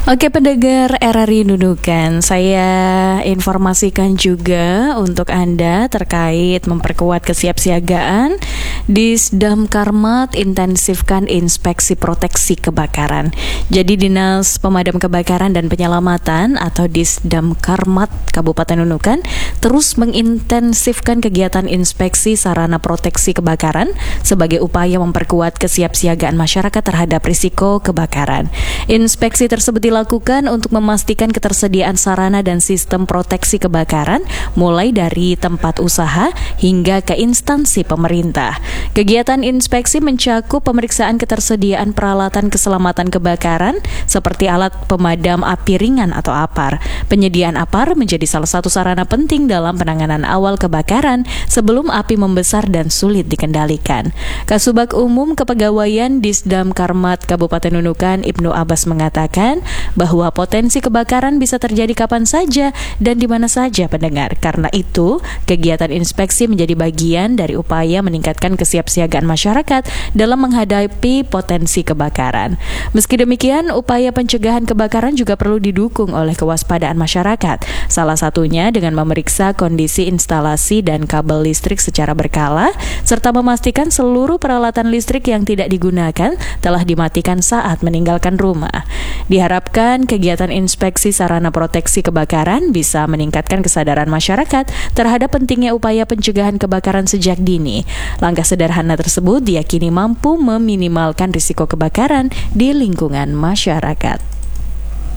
Oke pendengar RRI Nunukan, saya informasikan juga untuk Anda terkait memperkuat kesiapsiagaan. Disdamkarmat intensifkan inspeksi proteksi kebakaran. Jadi Dinas Pemadam Kebakaran dan Penyelamatan atau Disdamkarmat Kabupaten Nunukan terus mengintensifkan kegiatan inspeksi sarana proteksi kebakaran sebagai upaya memperkuat kesiapsiagaan masyarakat terhadap risiko kebakaran. Inspeksi tersebut dilakukan untuk memastikan ketersediaan sarana dan sistem proteksi kebakaran mulai dari tempat usaha hingga ke instansi pemerintah. Kegiatan inspeksi mencakup pemeriksaan ketersediaan peralatan keselamatan kebakaran seperti alat pemadam api ringan atau APAR. Penyediaan APAR menjadi salah satu sarana penting dalam penanganan awal kebakaran sebelum api membesar dan sulit dikendalikan. Kasubag Umum Kepegawaian Disdamkarmat Kabupaten Nunukan Ibnu Abbas mengatakan bahwa potensi kebakaran bisa terjadi kapan saja dan di mana saja pendengar. Karena itu, kegiatan inspeksi menjadi bagian dari upaya meningkatkan kesiapsiagaan masyarakat dalam menghadapi potensi kebakaran. Meski demikian, upaya pencegahan kebakaran juga perlu didukung oleh kewaspadaan masyarakat. Salah satunya dengan memeriksa kondisi instalasi dan kabel listrik secara berkala, serta memastikan seluruh peralatan listrik yang tidak digunakan telah dimatikan saat meninggalkan rumah. Diharapkan kegiatan inspeksi sarana proteksi kebakaran bisa meningkatkan kesadaran masyarakat terhadap pentingnya upaya pencegahan kebakaran sejak dini. Langkah sederhana tersebut diyakini mampu meminimalkan risiko kebakaran di lingkungan masyarakat.